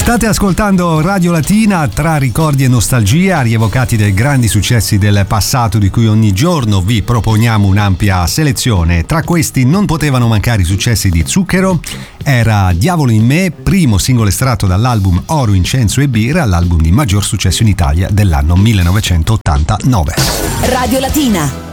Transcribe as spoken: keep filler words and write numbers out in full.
State ascoltando Radio Latina, tra ricordi e nostalgia, rievocati dai grandi successi del passato di cui ogni giorno vi proponiamo un'ampia selezione. Tra questi non potevano mancare i successi di Zucchero, era Diavolo in me, primo singolo estratto dall'album Oro, Incenso e Birra, l'album di maggior successo in Italia dell'anno millenovecentottantanove. Radio Latina.